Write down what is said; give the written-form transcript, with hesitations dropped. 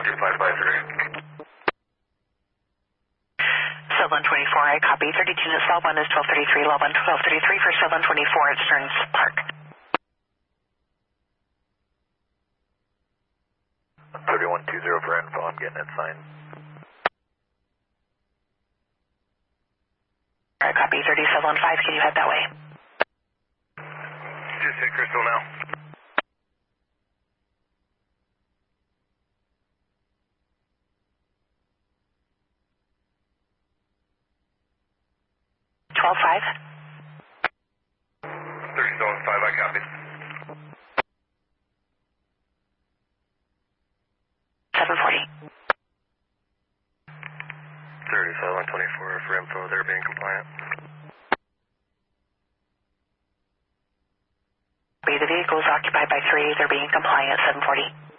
Cell 124, I copy. 32 unit cell 1 is 1233, level 1233 for cell 124 at Stearns Park. 3120 for info, I'm getting it signed. I copy. 3715, can you head that way? Just hit Crystal now. Twelve five. 3715, I copy. 740. 3724 for info, they're being compliant. The vehicle is occupied by 3, they're being compliant, 740.